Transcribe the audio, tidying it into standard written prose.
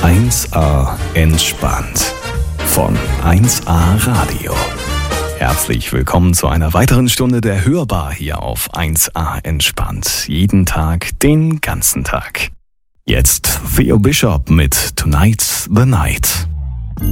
1A entspannt von 1A Radio. Herzlich willkommen zu einer weiteren Stunde der Hörbar hier auf 1A entspannt. Jeden Tag, den ganzen Tag. Jetzt Theo Bishop mit Tonight's the Night.